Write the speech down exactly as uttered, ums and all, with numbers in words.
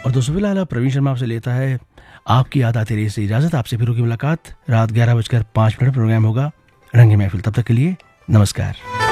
और दोस्तों फिलहाल अब प्रवीण शर्मा आपसे लेता है आपकी याद आती रही से इजाज़त। आपसे फिर होगी मुलाकात रात ग्यारह बजकर पाँच मिनट प्रोग्राम होगा रंग महफिल। तब तक के लिए नमस्कार।